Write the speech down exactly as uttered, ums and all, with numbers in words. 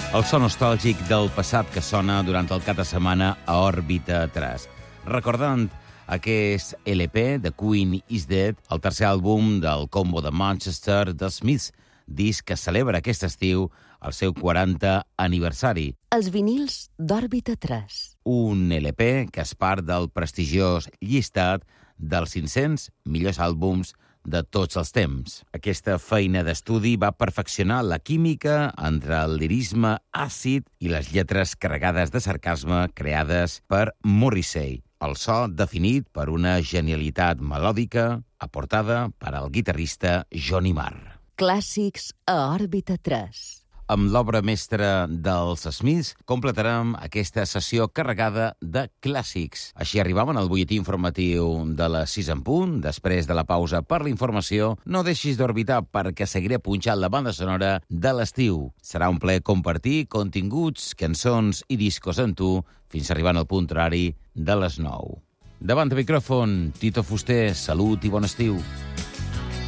El so nostàlgic del passat que sona durant el cap de setmana a Òrbita tres. Recordant aquest L P de Queen is Dead, el tercer àlbum del combo de Manchester, The Smiths, disc que celebra aquest estiu el seu quaranta aniversari. Els vinils d'Òrbita tres. Un L P que és part del prestigiós llistat dels cinc-cents millors àlbums de tots els temps. Aquesta feina d'estudi va perfeccionar la química entre el lirisme àcid i les lletres carregades de sarcasme creades per Morrissey. El so definit per una genialitat melòdica aportada per al guitarrista Johnny Marr. Clàssics a Òrbita tres. Amb l'obra mestra dels Smiths completarem aquesta sessió carregada de clàssics. Així arribàvem al butlletí informatiu de les sis en punt. Després de la pausa per la informació, no deixis d'orbitar perquè seguiré punxant la banda sonora de l'estiu. Serà un plaer compartir continguts, cançons i discos amb tu fins arribant al punt horari de les nou. Davant de micròfon, Tito Fuster, salut i bon estiu.